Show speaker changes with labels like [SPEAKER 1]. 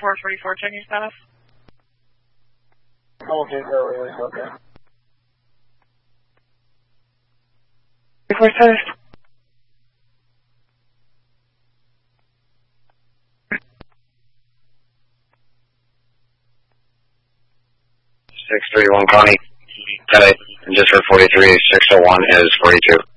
[SPEAKER 1] 444, checking status.
[SPEAKER 2] Okay, really, okay.
[SPEAKER 1] Before status.
[SPEAKER 3] Connie. And just for 43, 601 is 42.